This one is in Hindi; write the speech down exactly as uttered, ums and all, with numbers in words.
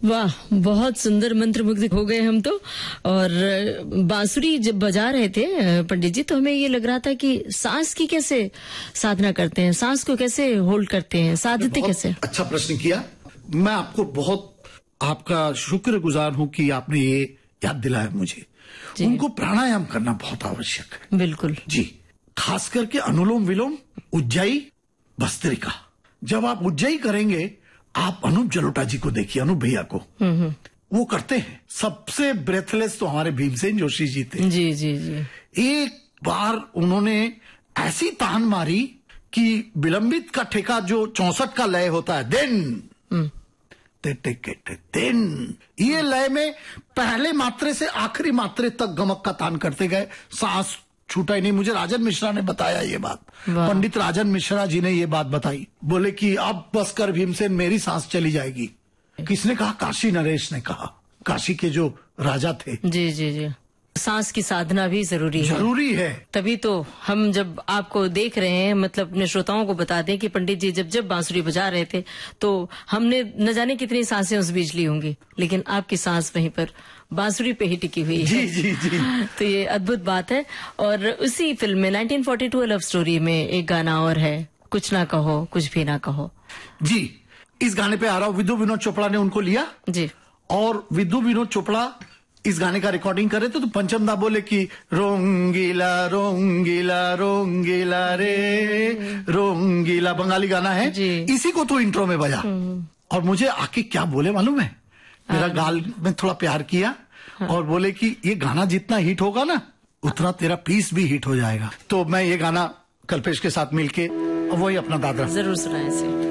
वाह, बहुत सुंदर, मंत्रमुग्ध हो गए हम तो। और बांसुरी जब बजा रहे थे पंडित जी, तो हमें ये लग रहा था कि सांस की कैसे साधना करते हैं, सांस को कैसे होल्ड करते हैं, साधते कैसे? अच्छा प्रश्न किया। मैं आपको बहुत आपका शुक्रगुजार हूँ कि आपने ये याद दिलाया मुझे। उनको प्राणायाम करना बहुत आवश्यक है। बिल्कुल जी, खास करके अनुलोम विलोम, उज्जाई, भस्त्रिका। जब आप उज्जाई करेंगे, आप अनूप जलोटा जी को देखिए, अनूप भैया को, वो करते हैं। सबसे ब्रेथलेस तो हमारे भीमसेन जोशी जी थे। जी जी जी। एक बार उन्होंने ऐसी तान मारी कि विलंबित का ठेका जो चौसठ का लय होता है, देन देन ये लय में पहले मात्रे से आखिरी मात्रे तक गमक का तान करते गए, सांस छूटा ही नहीं। मुझे राजन मिश्रा ने बताया ये बात, पंडित राजन मिश्रा जी ने ये बात बताई। बोले कि अब बस कर भीमसेन, मेरी सांस चली जाएगी। किसने कहा? काशी नरेश ने कहा, काशी के जो राजा थे। जी जी जी। सांस की साधना भी जरूरी है, जरूरी है। तभी तो हम जब आपको देख रहे हैं, मतलब अपने श्रोताओं को बता दें कि पंडित जी जब जब बांसुरी बजा रहे थे तो हमने न जाने कितनी सांसें उस बीच ली होंगी, लेकिन आपकी सांस वहीं पर बांसुरी पे ही टिकी हुई है। जी जी जी। तो ये अद्भुत बात है। और उसी फिल्म में nineteen forty two love story में एक गाना और है, कुछ ना कहो कुछ भी ना कहो। जी, इस गाने पे आ रहा हूँ। विदु विनोद चोपड़ा ने उनको लिया जी, और विदु विनोद चोपड़ा इस गाने का रिकॉर्डिंग करे थे। तो पंचम दा बोले कि रोंगीला रोंगीला रोंगीला रे रोंगीला, बंगाली गाना है, इसी को तो इंट्रो में बजा। और मुझे आके क्या बोले मालूम है? मेरा गाल में थोड़ा प्यार किया और बोले कि ये गाना जितना हिट होगा ना, उतना तेरा पीस भी हिट हो जाएगा। तो मैं ये गाना कल्पेश के साथ मिलके वही अपना दादरा जरूर सुनाए।